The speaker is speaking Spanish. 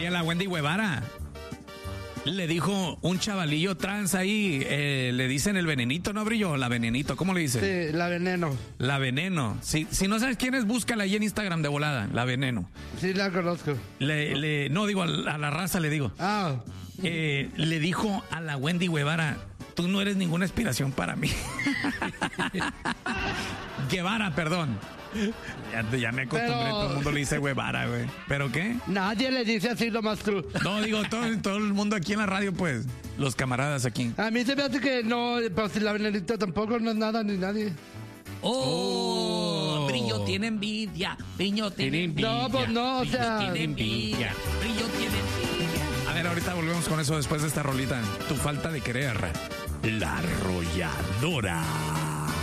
Oye, la Wendy Guevara le dijo un chavalillo trans ahí, le dicen el venenito, ¿no, Brillo? La venenito, ¿cómo le dicen? Sí, la veneno. La veneno. Si no sabes quién es, búscala ahí en Instagram de volada, la veneno. Sí, la conozco. No, digo, a la raza le digo. Le dijo a la Wendy Guevara, tú no eres ninguna inspiración para mí. Guevara, perdón. Ya me acostumbré, todo el mundo le dice Guevara, güey. ¿Pero qué? Nadie le dice así nomás tú. No, digo, todo el mundo aquí en la radio, pues. Los camaradas aquí. A mí se me hace que no, pues la venenita tampoco no es nada ni nadie. Brillo tiene envidia. Brillo tiene envidia. No, pues no, o sea. Brillo tiene envidia. A ver, ahorita volvemos con eso después de esta rolita. Tu falta de querer. La Arrolladora.